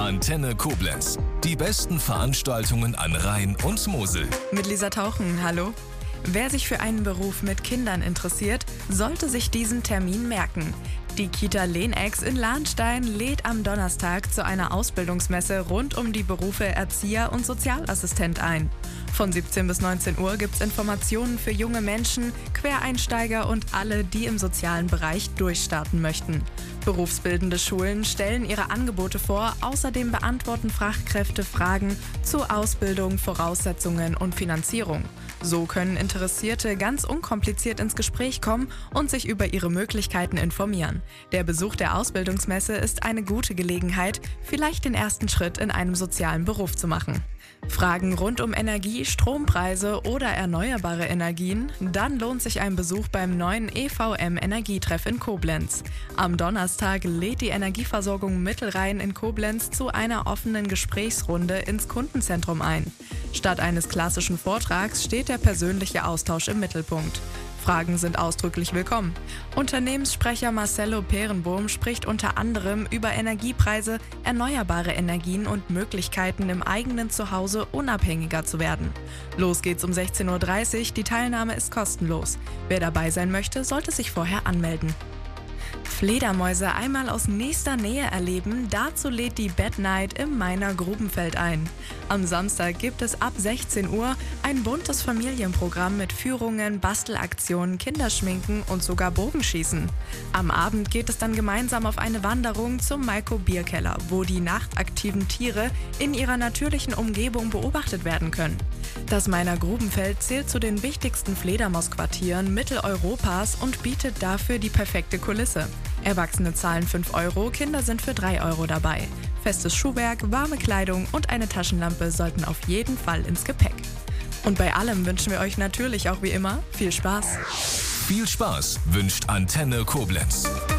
Antenne Koblenz. Die besten Veranstaltungen an Rhein und Mosel. Mit Lisa Tauchen, hallo. Wer sich für einen Beruf mit Kindern interessiert, sollte sich diesen Termin merken. Die Kita Lehnex in Lahnstein lädt am Donnerstag zu einer Ausbildungsmesse rund um die Berufe Erzieher und Sozialassistent ein. Von 17 bis 19 Uhr gibt es Informationen für junge Menschen, Quereinsteiger und alle, die im sozialen Bereich durchstarten möchten. Berufsbildende Schulen stellen ihre Angebote vor, außerdem beantworten Fachkräfte Fragen zu Ausbildung, Voraussetzungen und Finanzierung. So können Interessierte ganz unkompliziert ins Gespräch kommen und sich über ihre Möglichkeiten informieren. Der Besuch der Ausbildungsmesse ist eine gute Gelegenheit, vielleicht den ersten Schritt in einem sozialen Beruf zu machen. Fragen rund um Energie, Strompreise oder erneuerbare Energien? Dann lohnt sich ein Besuch beim neuen EVM Energietreff in Koblenz. Am Donnerstag lädt die Energieversorgung Mittelrhein in Koblenz zu einer offenen Gesprächsrunde ins Kundenzentrum ein. Statt eines klassischen Vortrags steht der persönliche Austausch im Mittelpunkt. Fragen sind ausdrücklich willkommen. Unternehmenssprecher Marcelo Perenbohm spricht unter anderem über Energiepreise, erneuerbare Energien und Möglichkeiten im eigenen Zuhause unabhängiger zu werden. Los geht's um 16:30 Uhr, die Teilnahme ist kostenlos. Wer dabei sein möchte, sollte sich vorher anmelden. Fledermäuse einmal aus nächster Nähe erleben, dazu lädt die Bad Night im Mainer Grubenfeld ein. Am Samstag gibt es ab 16 Uhr ein buntes Familienprogramm mit Führungen, Bastelaktionen, Kinderschminken und sogar Bogenschießen. Am Abend geht es dann gemeinsam auf eine Wanderung zum Maiko Bierkeller, wo die nachtaktiven Tiere in ihrer natürlichen Umgebung beobachtet werden können. Das Mainer Grubenfeld zählt zu den wichtigsten Fledermausquartieren Mitteleuropas und bietet dafür die perfekte Kulisse. Erwachsene zahlen 5 Euro, Kinder sind für 3 Euro dabei. Festes Schuhwerk, warme Kleidung und eine Taschenlampe sollten auf jeden Fall ins Gepäck. Und bei allem wünschen wir euch natürlich auch wie immer viel Spaß. Viel Spaß wünscht Antenne Koblenz.